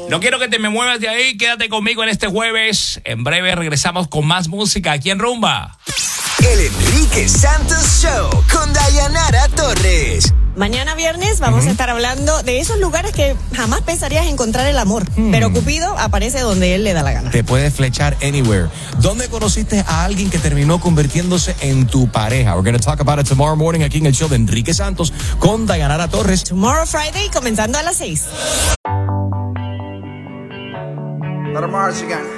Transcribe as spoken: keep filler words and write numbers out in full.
No quiero que te me muevas de ahí, quédate conmigo en este jueves. En breve regresamos con más música aquí en Rumba. El Enrique Santos Show con Dayanara Torres. Mañana viernes vamos uh-huh. a estar hablando de esos lugares que jamás pensarías encontrar el amor, hmm. pero Cupido aparece donde él le da la gana. Te puedes flechar anywhere. ¿Dónde conociste a alguien que terminó convirtiéndose en tu pareja? We're going to talk about it tomorrow morning aquí en el show de Enrique Santos con Dayanara Torres. Tomorrow Friday, comenzando a las seis. Let 'em march again.